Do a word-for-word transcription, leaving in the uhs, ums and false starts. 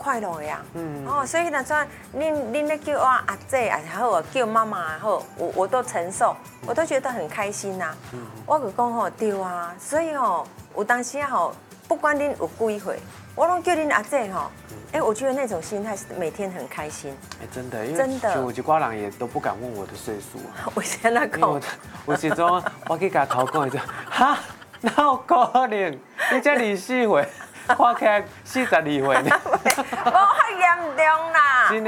快乐呀。嗯。哦，所以呢，说恁恁咧叫我阿姐也好，叫妈妈也好，我我都承受，我都觉得很开心呐。嗯。我就讲吼，对啊，所以吼，有当时啊吼，不管恁有几岁，我拢叫恁阿姐吼。哎，我觉得那种心态是每天很开心。 哎，真的，因为真的， 有一寡人也都不敢问我的岁数。 我现在讲， 我始终我去甲头讲，就哈，哪有可能？你才二十四岁，看起来四十二岁呢。 我很严重啦。 真